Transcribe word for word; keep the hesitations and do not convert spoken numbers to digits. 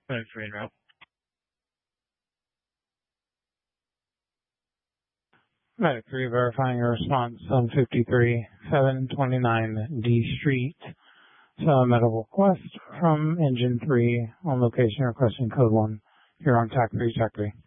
Medic three en route. Medic three verifying your response on fifty-three seven twenty-nine D Street. So a medical request from engine three on location requesting code one. You're on T A C three, T A C three.